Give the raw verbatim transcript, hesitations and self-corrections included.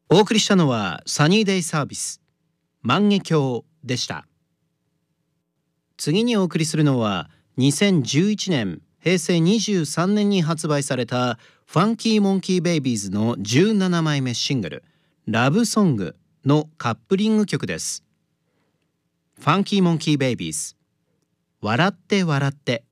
お送りしたのはサニーデイサービス万華鏡でした。次にお送りするのはにせんじゅういちねんへいせいにじゅうさんねんに発売されたファンキーモンキーベイビーズのじゅうななまいめシングルラブソングのカップリング曲です。ファンキーモンキーベイビーズ、笑って笑って。